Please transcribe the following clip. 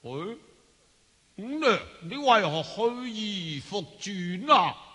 哎，娘，你為何去而復轉啊？